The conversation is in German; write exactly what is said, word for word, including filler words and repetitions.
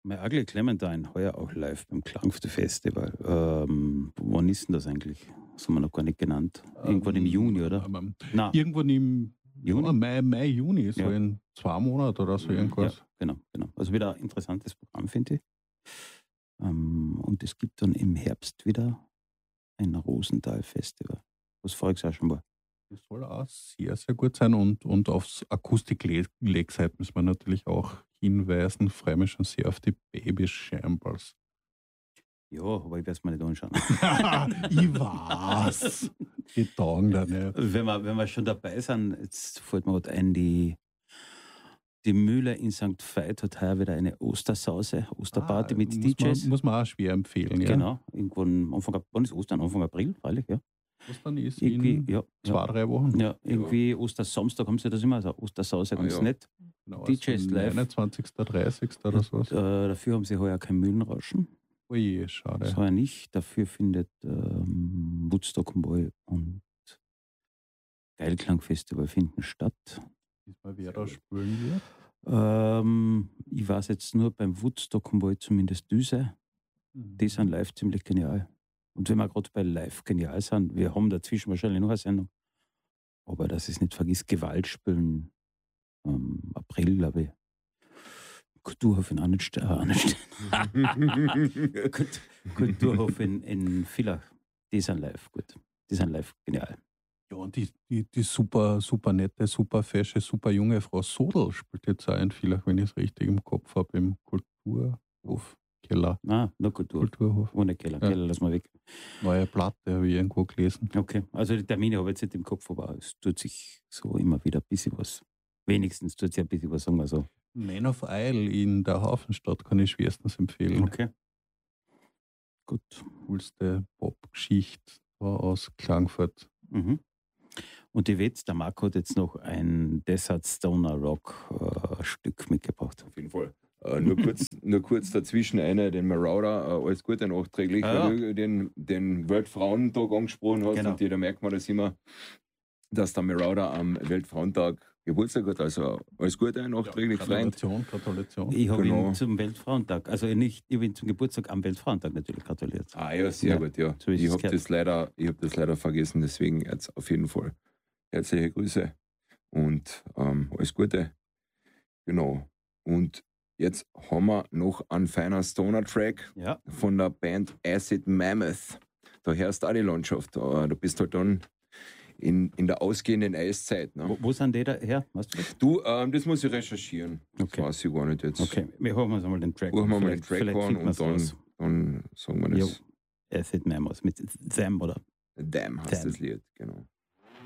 My Ugly Clementine, heuer auch live beim Klangfestival. Ähm, wann ist denn das eigentlich? Das haben wir noch gar nicht genannt. Irgendwann im Juni, oder? Ähm, Nein. Irgendwann im Juni? Ja, Mai, Mai, Juni, so Ja. in zwei Monaten oder so irgendwas. Ja, genau, genau. Also wieder ein interessantes Programm, finde ich. Ähm, und es gibt dann im Herbst wieder ein Rosenthal-Festival, was voriges Jahr schon war. Das soll auch sehr, sehr gut sein. Und, und aufs Akustik-Leg-Seite müssen wir natürlich auch hinweisen. Freue mich schon sehr auf die Baby Shambles. Ja, aber ich werde es mir nicht anschauen. Ich weiß. Die taugen da nicht. Wenn wir, wenn wir schon dabei sind, jetzt fällt mir gerade ein, die, die Mühle in Sankt Veit hat heuer wieder eine Ostersause, Osterparty Ah, mit muss D Js. Man, muss man auch schwer empfehlen. Ja. Genau, irgendwann Anfang, wann ist Ostern? Anfang April, freilich, ja. Ostern ist Irgendwie, in ja, zwei, ja, drei Wochen. ja, irgendwie Ostersamstag haben sie das immer, also Ostersause Ah, ganz ja. nett. Genau, D Js also live. neunundzwanzigsten, dreißigsten oder sowas. Äh, dafür haben sie heuer kein Mühlenrauschen. Ui, schade. Das heuer nicht. Dafür findet ähm, Woodstock Boy und Geilklangfestival finden statt. Diesmal wer da spielen wird. Ähm, ich weiß jetzt nur beim Woodstock Boy zumindest Düse. Die sind live ziemlich genial. Und wenn wir gerade bei live genial sind, wir haben dazwischen wahrscheinlich noch eine Sendung. Aber dass ich es nicht vergiss, Gewalt spielen ähm, April, glaube ich. Kulturhof in Annenstein. Äh, Annenstein. Kult, Kulturhof in, in Villach. Die sind live gut. Die sind live genial. Ja, und die, die, die super, super nette, super fesche, super junge Frau Sodl spielt jetzt auch in Villach, wenn ich es richtig im Kopf habe, im Kulturhof Keller. Ah, nur Kultur. Kulturhof. Ohne Keller. Ja. Keller lassen wir weg. Neue Platte habe ich irgendwo gelesen. Okay, also die Termine habe ich jetzt nicht im Kopf, aber es tut sich so immer wieder ein bisschen was. Wenigstens tut sich ein bisschen was, sagen wir so. Man of Isle in der Hafenstadt kann ich schwerstens empfehlen. Okay. Gut. Coolste Pop-Geschichte aus Klagenfurt. Mhm. Und ich weiß, der Marco hat jetzt noch ein Desert Stoner Rock äh, Stück mitgebracht. Auf jeden Fall. Äh, nur, kurz, nur kurz dazwischen eine, den Marauder, äh, alles Gute nachträglich, Ah, weil du den, den Weltfrauentag angesprochen hast. Genau. Und da merkt man das immer, dass der Marauder am Weltfrauentag Geburtstag hat. Also alles Gute nachträglich, Freund. Gratulation, Gratulation. Ich habe Genau. ihn zum Weltfrauentag, also nicht, ich habe ihn zum Geburtstag am Weltfrauentag natürlich gratuliert. Ah ja, sehr Ja, gut, ja. so ist ich es habe gehört. das, leider- ich hab das leider vergessen, deswegen jetzt auf jeden Fall herzliche Grüße und ähm, alles Gute. Genau. Und jetzt haben wir noch einen feinen Stoner-Track Ja. von der Band Acid Mammoth. Da hörst du auch die Landschaft. äh, Du bist halt dann in, in der ausgehenden Eiszeit. Ne? Wo, wo sind die da her? Weißt du das? Du, ähm, das muss ich recherchieren. Okay. Das weiß ich gar nicht jetzt. Okay, wir hören uns einmal den Track Hören wir an. mal den Vielleicht- Track vielleicht an finden wir's und dann, raus. dann sagen wir das. Jo. Acid Memos mit Them, oder? Damn heißt Damn. das Lied, genau.